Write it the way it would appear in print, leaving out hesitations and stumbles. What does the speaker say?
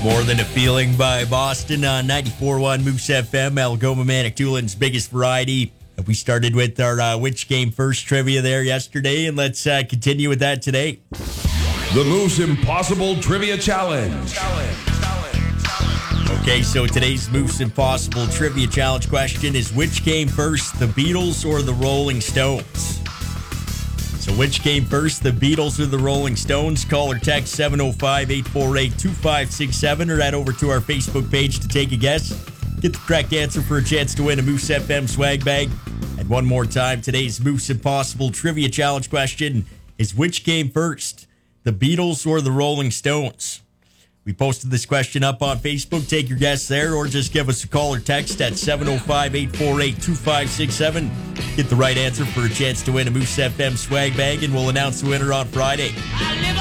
More Than a Feeling by Boston on 94.1 Moose FM, Algoma Manitoulin's biggest variety. We started with our Which Came First trivia there yesterday, and let's continue with that today. The Moose Impossible Trivia Challenge. Okay, so today's Moose Impossible Trivia Challenge question is, which came first, the Beatles or the Rolling Stones? So which came first, the Beatles or the Rolling Stones? Call or text 705-848-2567 or head over to our Facebook page to take a guess. Get the correct answer for a chance to win a Moose FM swag bag. And one more time, today's Moose Impossible Trivia Challenge question is, which came first, the Beatles or the Rolling Stones? We posted this question up on Facebook. Take your guess there, or just give us a call or text at 705-848-2567. Get the right answer for a chance to win a Moose FM swag bag, and we'll announce the winner on Friday.